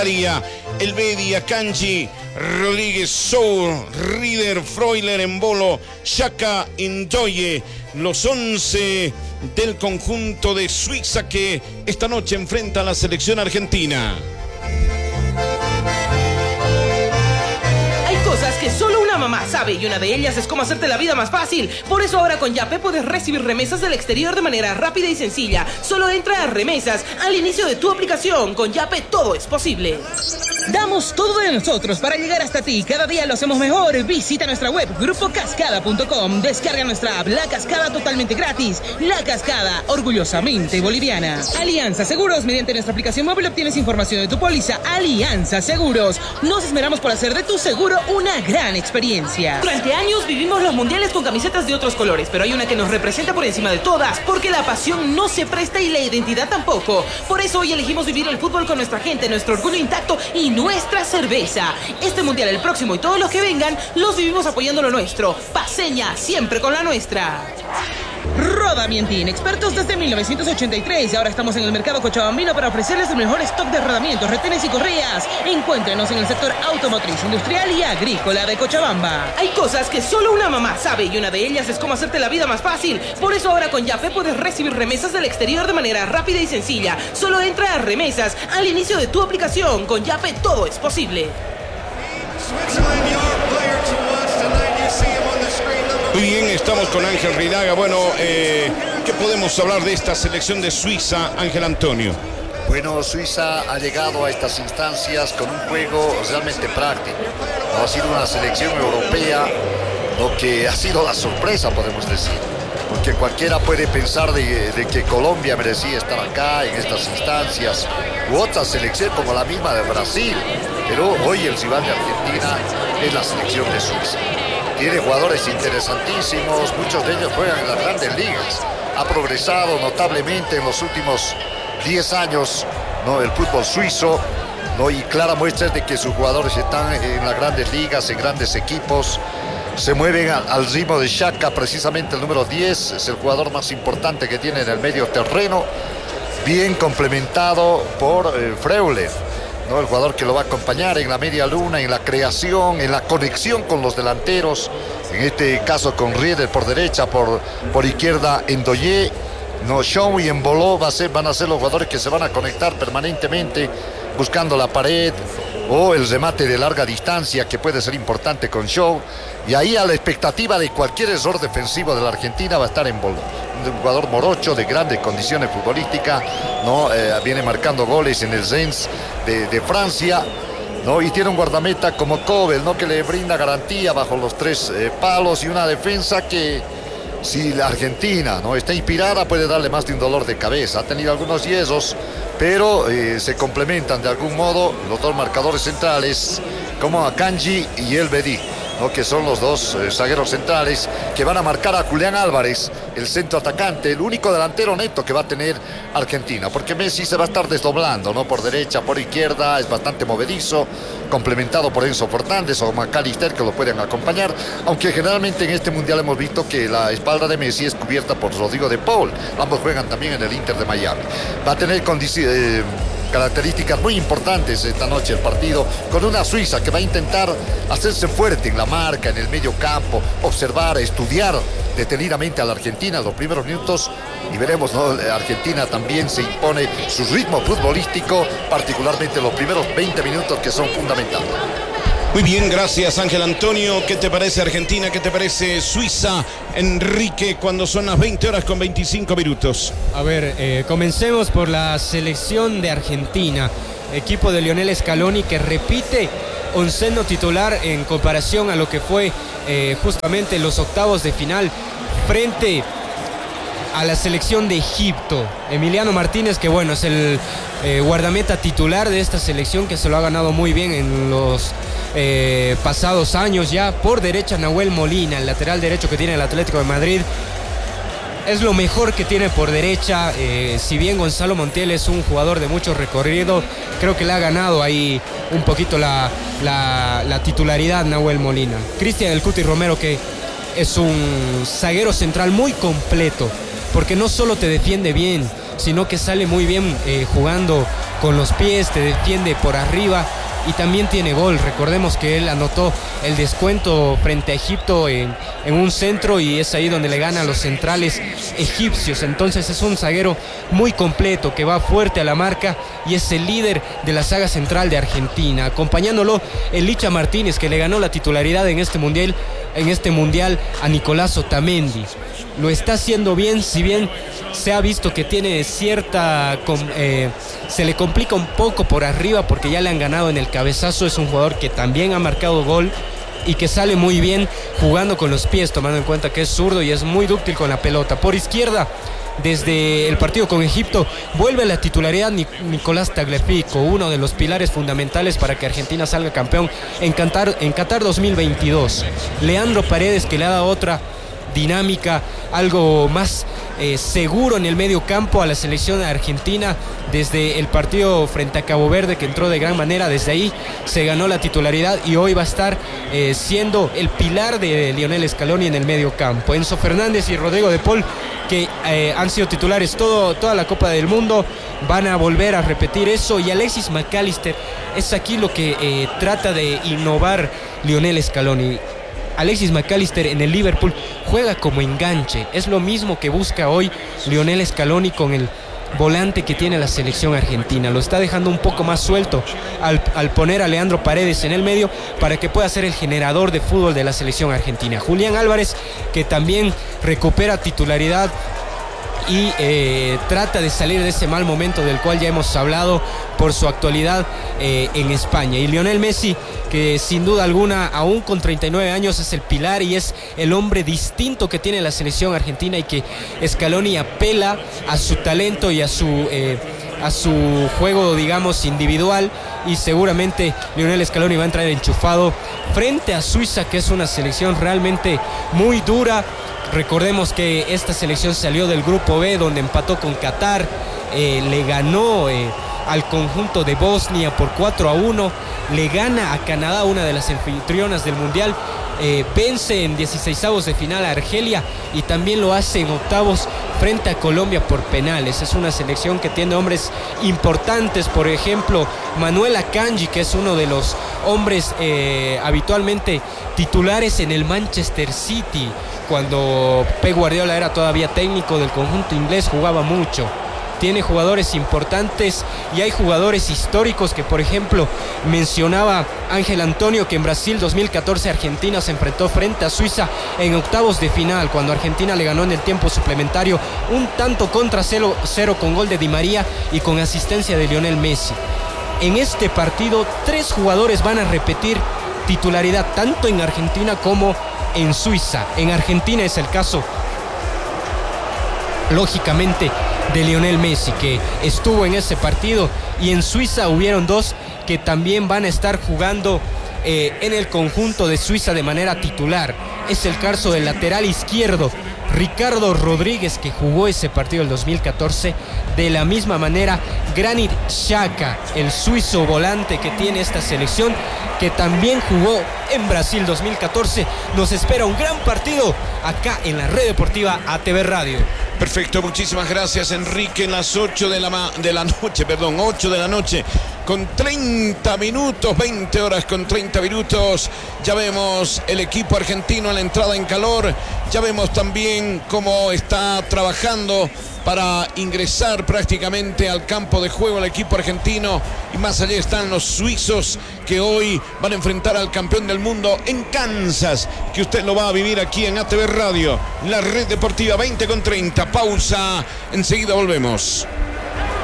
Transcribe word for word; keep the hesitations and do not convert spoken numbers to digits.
El Bedi, Akanji, Rodríguez, Sou, Rieder, Freuler, Embolo, Xhaka, Ndoye, los once del conjunto de Suiza que esta noche enfrenta a la selección argentina. Cosas que solo una mamá sabe y una de ellas es cómo hacerte la vida más fácil. Por eso ahora con Yape puedes recibir remesas del exterior de manera rápida y sencilla. Solo entra a Remesas al inicio de tu aplicación. Con Yape todo es posible. Damos todo de nosotros para llegar hasta ti. Cada día lo hacemos mejor. Visita nuestra web grupo cascada punto com. Descarga nuestra app La Cascada totalmente gratis. La Cascada, orgullosamente boliviana. Alianza Seguros. Mediante nuestra aplicación móvil obtienes información de tu póliza. Alianza Seguros. Nos esmeramos por hacer de tu seguro una gran experiencia. Durante años vivimos los mundiales con camisetas de otros colores, pero hay una que nos representa por encima de todas, porque la pasión no se presta y la identidad tampoco. Por eso hoy elegimos vivir el fútbol con nuestra gente, nuestro orgullo intacto y nuestra cerveza. Este mundial, el próximo y todos los que vengan, los vivimos apoyando lo nuestro. Paseña, siempre con la nuestra. Rodamientin, expertos desde mil novecientos ochenta y tres y ahora estamos en el mercado cochabambino para ofrecerles el mejor stock de rodamientos, retenes y correas. Encuéntrenos en el sector automotriz, industrial y agrícola de Cochabamba. Hay cosas que solo una mamá sabe y una de ellas es cómo hacerte la vida más fácil. Por eso ahora con Yape puedes recibir remesas del exterior de manera rápida y sencilla. Solo entra a Remesas al inicio de tu aplicación. Con Yape todo es posible. Muy bien, estamos con Ángel Ridaga. Bueno, eh, ¿qué podemos hablar de esta selección de Suiza, Ángel Antonio? Bueno, Suiza ha llegado a estas instancias con un juego realmente práctico. No ha sido una selección europea, lo que ha sido la sorpresa, podemos decir. Porque cualquiera puede pensar de, de que Colombia merecía estar acá en estas instancias, u otra selección como la misma de Brasil. Pero hoy el rival de Argentina es la selección de Suiza. Tiene jugadores interesantísimos, muchos de ellos juegan en las grandes ligas. Ha progresado notablemente en los últimos diez años, ¿no?, el fútbol suizo, ¿no? Y clara muestra es de que sus jugadores están en las grandes ligas, en grandes equipos. Se mueven al, al ritmo de Xhaka, precisamente el número diez, es el jugador más importante que tiene en el medio terreno, bien complementado por eh, Freuler, ¿no?, el jugador que lo va a acompañar en la media luna, en la creación, en la conexión con los delanteros, en este caso con Rieder por derecha, por, por izquierda Ndoye, no, Show y Embolo va a ser, van a ser los jugadores que se van a conectar permanentemente buscando la pared o el remate de larga distancia que puede ser importante con Show, y ahí a la expectativa de cualquier error defensivo de la Argentina va a estar Embolo, un jugador morocho de grandes condiciones futbolísticas, ¿no? Eh, viene marcando goles en el Rennes de, de Francia, ¿no? Y tiene un guardameta como Kobel, ¿no?, que le brinda garantía bajo los tres eh, palos, y una defensa que, si la Argentina no está inspirada, puede darle más de un dolor de cabeza. Ha tenido algunos yesos, pero eh, se complementan de algún modo los dos marcadores centrales, como Akanji y el Bedi, ¿no?, que son los dos eh, zagueros centrales que van a marcar a Julián Álvarez, el centro atacante, el único delantero neto que va a tener Argentina, porque Messi se va a estar desdoblando, ¿no?, por derecha, por izquierda, es bastante movedizo, complementado por Enzo Fernández o McAllister, que lo pueden acompañar, aunque generalmente en este mundial hemos visto que la espalda de Messi es cubierta por Rodrigo de Paul. Ambos juegan también en el Inter de Miami. Va a tener condiciones eh, características muy importantes esta noche el partido, con una Suiza que va a intentar hacerse fuerte en la marca, en el medio campo, observar, estudiar detenidamente a la Argentina en los primeros minutos, y veremos, ¿no?, Argentina también se impone su ritmo futbolístico, particularmente los primeros veinte minutos, que son fundamentales. Muy bien, gracias Ángel Antonio. ¿Qué te parece Argentina? ¿Qué te parece Suiza, Enrique, cuando son las veinte horas con veinticinco minutos? A ver, eh, comencemos por la selección de Argentina, equipo de Lionel Scaloni, que repite onceno titular en comparación a lo que fue eh, justamente los octavos de final frente a la selección de Egipto. Emiliano Martínez, que bueno, es el eh, guardameta titular de esta selección, que se lo ha ganado muy bien en los eh, pasados años ya. Por derecha, Nahuel Molina, el lateral derecho que tiene el Atlético de Madrid. Es lo mejor que tiene por derecha, eh, si bien Gonzalo Montiel es un jugador de mucho recorrido, creo que le ha ganado ahí un poquito la, la, la titularidad Nahuel Molina. Cristian El Cuti Romero, que es un zaguero central muy completo, porque no solo te defiende bien, sino que sale muy bien eh, jugando con los pies, te defiende por arriba y también tiene gol. Recordemos que él anotó el descuento frente a Egipto en, en un centro y es ahí donde le gana a los centrales egipcios. Entonces es un zaguero muy completo que va fuerte a la marca y es el líder de la saga central de Argentina. Acompañándolo el Licha Martínez, que le ganó la titularidad en este mundial, en este mundial a Nicolás Otamendi. Lo está haciendo bien, si bien se ha visto que tiene cierta... Eh, se le complica un poco por arriba porque ya le han ganado en el cabezazo. Es un jugador que también ha marcado gol y que sale muy bien jugando con los pies, tomando en cuenta que es zurdo y es muy dúctil con la pelota. Por izquierda, desde el partido con Egipto, vuelve a la titularidad Nicolás Tagliafico, uno de los pilares fundamentales para que Argentina salga campeón en Qatar, en Qatar dos mil veintidós. Leandro Paredes, que le ha dado otra dinámica, algo más eh, seguro en el medio campo a la selección argentina desde el partido frente a Cabo Verde, que entró de gran manera. Desde ahí se ganó la titularidad y hoy va a estar eh, siendo el pilar de Lionel Scaloni en el medio campo. Enzo Fernández y Rodrigo de Paul, que eh, han sido titulares todo, toda la Copa del Mundo, van a volver a repetir eso. Y Alexis McAllister, es aquí lo que eh, trata de innovar Lionel Scaloni. Alexis McAllister en el Liverpool juega como enganche, es lo mismo que busca hoy Lionel Scaloni con el volante que tiene la selección argentina. Lo está dejando un poco más suelto al, al poner a Leandro Paredes en el medio para que pueda ser el generador de fútbol de la selección argentina. Julián Álvarez, que también recupera titularidad y eh, trata de salir de ese mal momento del cual ya hemos hablado por su actualidad eh, en España. Y Lionel Messi, que sin duda alguna, aún con treinta y nueve años, es el pilar y es el hombre distinto que tiene la selección argentina, y que Scaloni apela a su talento y a su... Eh, a su juego, digamos, individual, y seguramente Lionel Scaloni va a entrar enchufado frente a Suiza, que es una selección realmente muy dura. Recordemos que esta selección salió del grupo B, donde empató con Qatar, eh, le ganó eh, al conjunto de Bosnia por cuatro a uno, le gana a Canadá, una de las anfitrionas del Mundial, eh, vence en dieciseisavos de final a Argelia y también lo hace en octavos frente a Colombia por penales. Es una selección que tiene hombres importantes, por ejemplo Manuel Akanji, que es uno de los hombres eh, habitualmente titulares en el Manchester City. Cuando Pep Guardiola era todavía técnico del conjunto inglés, jugaba mucho. Tiene jugadores importantes y hay jugadores históricos que, por ejemplo, mencionaba Ángel Antonio, que en Brasil dos mil catorce Argentina se enfrentó frente a Suiza en octavos de final, cuando Argentina le ganó en el tiempo suplementario un tanto contra cero, cero con gol de Di María y con asistencia de Lionel Messi. En este partido, tres jugadores van a repetir titularidad tanto en Argentina como en Suiza. En Argentina es el caso, lógicamente, de Lionel Messi, que estuvo en ese partido, y en Suiza hubieron dos que también van a estar jugando eh, en el conjunto de Suiza de manera titular. Es el caso del lateral izquierdo Ricardo Rodríguez, que jugó ese partido el dos mil catorce. De la misma manera, Granit Xhaka, el suizo volante que tiene esta selección, que también jugó en Brasil dos mil catorce. Nos espera un gran partido acá en la Red Deportiva A T V Radio. Perfecto, muchísimas gracias, Enrique. En las ocho de la, ma- de la noche, perdón, ocho de la noche, con treinta minutos, veinte horas con treinta minutos. Ya vemos el equipo argentino en la entrada en calor. Ya vemos también cómo está trabajando para ingresar prácticamente al campo de juego el equipo argentino. Y más allá están los suizos, que hoy van a enfrentar al campeón del mundo en Kansas, que usted lo va a vivir aquí en A T V Radio, la Red Deportiva. Veinte con treinta, pausa, enseguida volvemos.